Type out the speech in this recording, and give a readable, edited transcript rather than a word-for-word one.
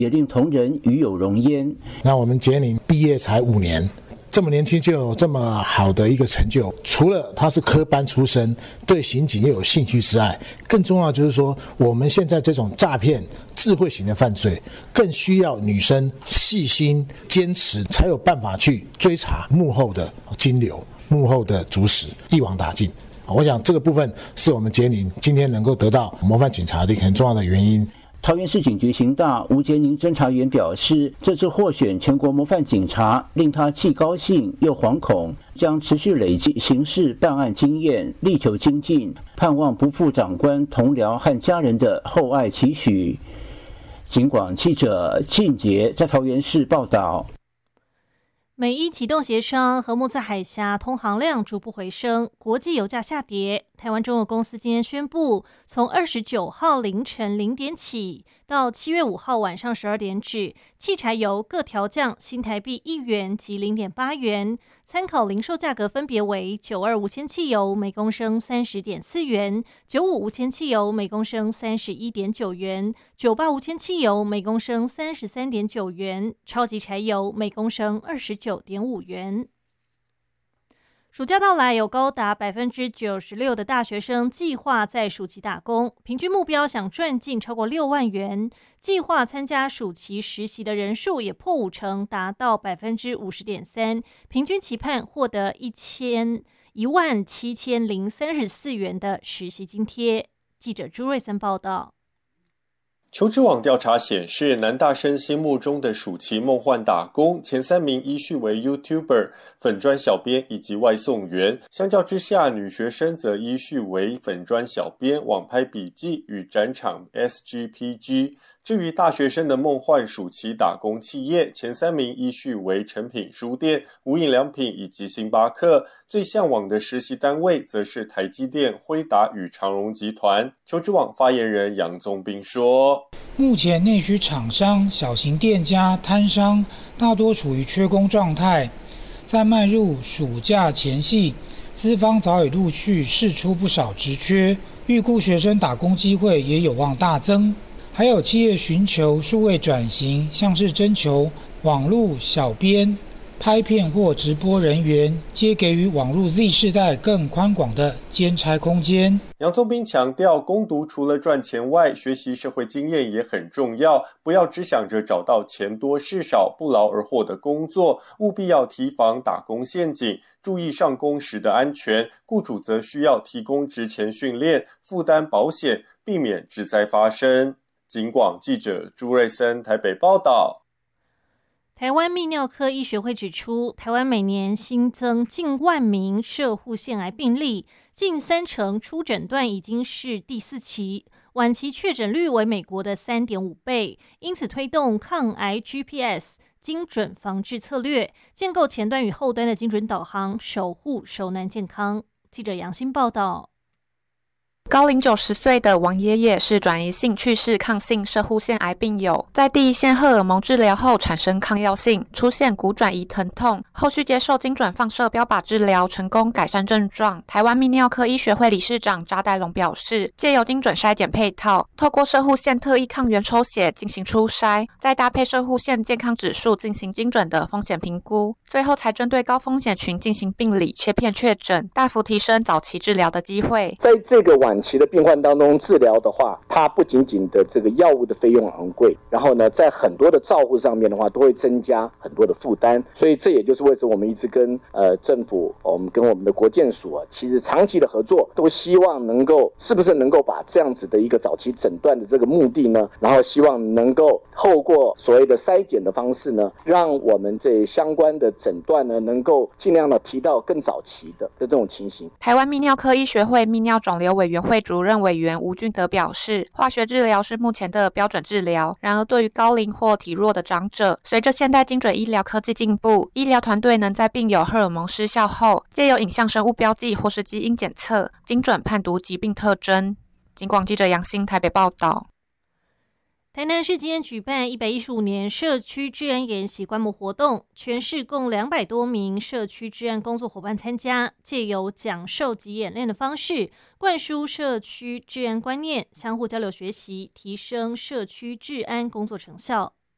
也令同仁与有荣焉。 那我们杰宁毕业才5年，这么年轻就有这么好的一个成就，除了他是科班出身，对刑警又有兴趣之外，更重要就是说，我们现在这种诈骗、智慧型的犯罪，更需要女生细心、坚持，才有办法去追查幕后的金流、幕后的主使，一网打尽。我想这个部分是我们杰宁今天能够得到模范警察的一个很重要的原因。 桃园市警局刑大吴杰宁侦查员表示，这次获选全国模范警察，令他既高兴又惶恐，将持续累积刑事办案经验，力求精进，盼望不负长官、同僚和家人的厚爱期许。警广记者靳杰在桃园市报道。 美伊启动协商，荷木兹海峡通航量逐步回升，国际油价下跌。台湾中油公司今天宣布，从29号凌晨0点起到7月5号晚上12点止，汽柴油各调降新台币1元及0.8元，参考零售价格分别为92无铅汽油每公升30.4元，95无铅汽油每公升31.9元，98无铅汽油每公升33.9元，超级柴油每公升29.5元。暑假到来，有高达96%的大学生计划在暑期打工，平均目标想赚进超过6万元。计划参加暑期实习的人数也破50%，达到50.3%，平均期盼获得17034元的实习津贴。记者朱瑞森报道。 求职网调查显示，男大生心目中的暑期梦幻打工前3名依序为 YouTuber、粉专小编以及外送员。相较之下，女学生则依序为粉专小编、网拍笔记与展场 SGPG。至于大学生的梦幻暑期打工企业，前3名依序为诚品书店、无印良品以及星巴克。最向往的实习单位则是台积电、辉达与长荣集团。求职网发言人杨宗斌说， 目前内需厂商、小型店家、摊商大多处于缺工状态，在迈入暑假前夕，资方早已陆续释出不少职缺，预估学生打工机会也有望大增。还有企业寻求数位转型，像是征求网络小编、拍片或直播人员，皆给予网络 Z 世代更宽广的兼差空间。 杨宗斌强调，工读除了赚钱外，学习社会经验也很重要，不要只想着找到钱多事少、不劳而获的工作，务必要提防打工陷阱，注意上工时的安全。雇主则需要提供职前训练、负担保险，避免职灾发生。警广记者朱瑞森台北报道。 台湾泌尿科医学会指出，台湾每年新增近10000名摄护腺癌病例，近30%初诊断已经是第4期，晚期确诊率为美国的3.5倍，因此推动抗癌 GPS 精准防治策略，建构前端与后端的精准导航，守护熟男健康。记者杨欣报道。 高龄90岁的王爷爷是转移性去势抗性摄护腺癌病友，在第一线荷尔蒙治疗后产生抗药性，出现骨转移疼痛，后续接受精准放射标靶治疗，成功改善症状。台湾泌尿科医学会理事长查代龙表示，借由精准筛检配套，透过摄护腺特异抗原抽血进行初筛，再搭配摄护腺健康指数进行精准的风险评估，最后才针对高风险群进行病理切片确诊，大幅提升早期治疗的机会。 在这个晚期的病患当中治疗的话，它不仅仅的这个药物的费用昂贵，然后呢，在很多的照护上面的话，都会增加很多的负担。所以这也就是为什么我们一直跟政府，我们跟我们的国健署其实长期的合作，都希望能够是不是能够把这样子的一个早期诊断的这个目的呢，然后希望能够透过所谓的筛检的方式呢，让我们这相关的诊断呢，能够尽量的提到更早期的这种情形。 台湾泌尿科医学会泌尿肿瘤委员会主任委员吴俊德表示，化学治疗是目前的标准治疗，然而对于高龄或体弱的长者，随着现代精准医疗科技进步，医疗团队能在病友荷尔蒙失效后，借由影像生物标记或是基因检测，精准判读疾病特征。警广记者杨欣台北报道。 台南市今天举办115年社区治安研习观摩活动，全市共200多名社区治安工作伙伴参加，借由讲授及演练的方式，灌输社区治安观念，相互交流学习，提升社区治安工作成效。